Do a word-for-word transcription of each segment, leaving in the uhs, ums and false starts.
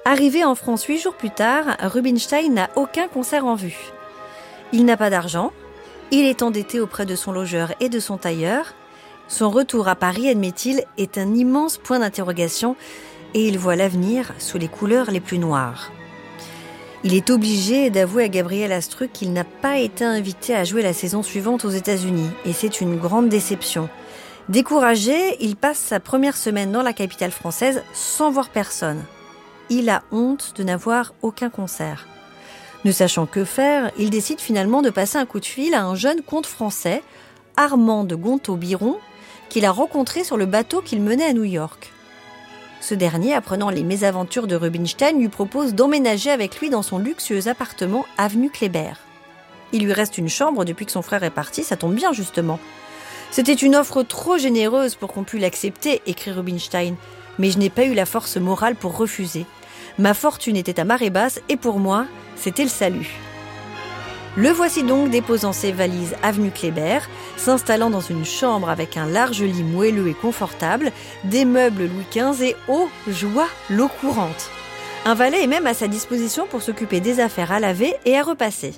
Arrivé en France huit jours plus tard, Rubinstein n'a aucun concert en vue. Il n'a pas d'argent, il est endetté auprès de son logeur et de son tailleur. Son retour à Paris, admet-il, est un immense point d'interrogation et il voit l'avenir sous les couleurs les plus noires. Il est obligé d'avouer à Gabriel Astruc qu'il n'a pas été invité à jouer la saison suivante aux États-Unis et c'est une grande déception. Découragé, il passe sa première semaine dans la capitale française sans voir personne. Il a honte de n'avoir aucun concert. Ne sachant que faire, il décide finalement de passer un coup de fil à un jeune comte français, Armand de Gontaut-Biron, qu'il a rencontré sur le bateau qu'il menait à New York. Ce dernier, apprenant les mésaventures de Rubinstein, lui propose d'emménager avec lui dans son luxueux appartement avenue Kléber. Il lui reste une chambre depuis que son frère est parti, ça tombe bien justement. C'était une offre trop généreuse pour qu'on puisse l'accepter, écrit Rubinstein, mais je n'ai pas eu la force morale pour refuser. Ma fortune était à marée basse et pour moi, c'était le salut. Le voici donc déposant ses valises avenue Kléber, s'installant dans une chambre avec un large lit moelleux et confortable, des meubles Louis quinze et, oh, joie, l'eau courante. Un valet est même à sa disposition pour s'occuper des affaires à laver et à repasser.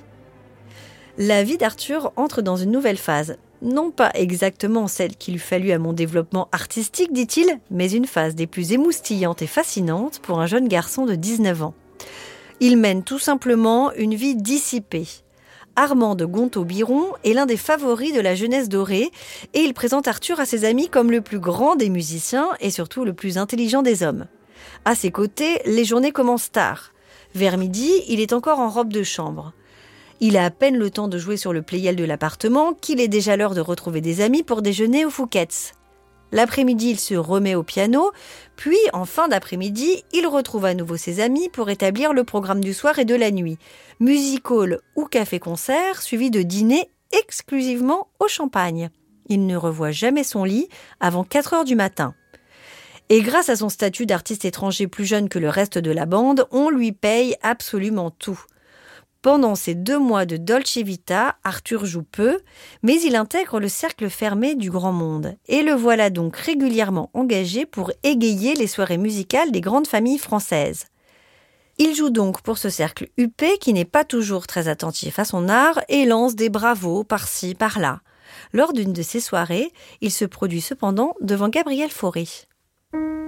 La vie d'Arthur entre dans une nouvelle phase. Non pas exactement celle qu'il eût fallu à mon développement artistique, dit-il, mais une phase des plus émoustillantes et fascinantes pour un jeune garçon de dix-neuf ans. Il mène tout simplement une vie dissipée. Armand de Gontaut-Biron est l'un des favoris de la jeunesse dorée et il présente Arthur à ses amis comme le plus grand des musiciens et surtout le plus intelligent des hommes. À ses côtés, les journées commencent tard. Vers midi, il est encore en robe de chambre. Il a à peine le temps de jouer sur le playel de l'appartement qu'il est déjà l'heure de retrouver des amis pour déjeuner aux Fouquet's. L'après-midi, il se remet au piano, puis en fin d'après-midi, il retrouve à nouveau ses amis pour établir le programme du soir et de la nuit. Music hall ou café-concert, suivi de dîner exclusivement au champagne. Il ne revoit jamais son lit avant quatre heures du matin. Et grâce à son statut d'artiste étranger plus jeune que le reste de la bande, on lui paye absolument tout. Pendant ces deux mois de Dolce Vita, Arthur joue peu, mais il intègre le cercle fermé du grand monde. Et le voilà donc régulièrement engagé pour égayer les soirées musicales des grandes familles françaises. Il joue donc pour ce cercle huppé qui n'est pas toujours très attentif à son art et lance des bravos par-ci, par-là. Lors d'une de ces soirées, il se produit cependant devant Gabriel Fauré.